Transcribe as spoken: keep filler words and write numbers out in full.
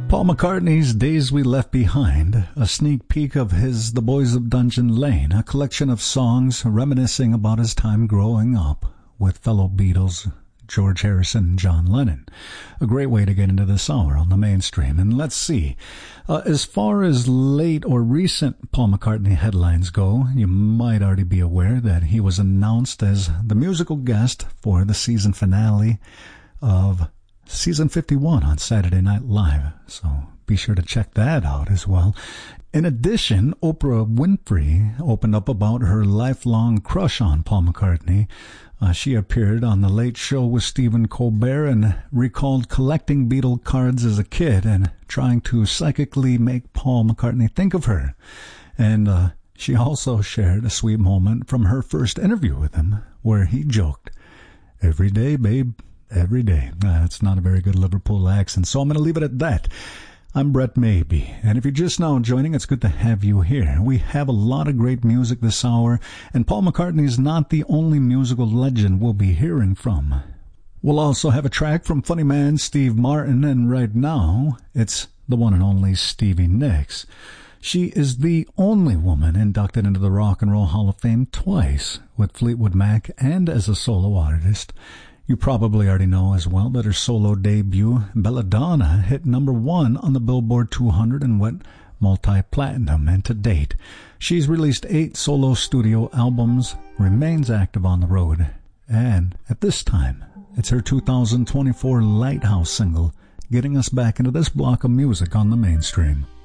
Paul McCartney's Days We Left Behind, a sneak peek of his The Boys of Dungeon Lane, a collection of songs reminiscing about his time growing up with fellow Beatles George Harrison and John Lennon. A great way to get into this hour on the mainstream. And let's see, uh, as far as late or recent Paul McCartney headlines go, you might already be aware that he was announced as the musical guest for the season finale of Season fifty-one on Saturday Night Live, so be sure to check that out as well. In addition, Oprah Winfrey opened up about her lifelong crush on Paul McCartney. Uh, she appeared on The Late Show with Stephen Colbert and recalled collecting Beatle cards as a kid and trying to psychically make Paul McCartney think of her. And uh, she also shared a sweet moment from her first interview with him, where he joked, "Every day, babe. Every day." Uh, it's not a very good Liverpool accent, so I'm going to leave it at that. I'm Brett Maybe, and if you're just now joining, it's good to have you here. We have a lot of great music this hour, and Paul McCartney is not the only musical legend we'll be hearing from. We'll also have a track from funny man Steve Martin, and right now, it's the one and only Stevie Nicks. She is the only woman inducted into the Rock and Roll Hall of Fame twice, with Fleetwood Mac and as a solo artist. You probably already know as well that her solo debut, Belladonna, hit number one on the Billboard two hundred and went multi-platinum. And to date, she's released eight solo studio albums, remains active on the road, and at this time, it's her two thousand twenty-four Lighthouse single, getting us back into this block of music on the mainstream.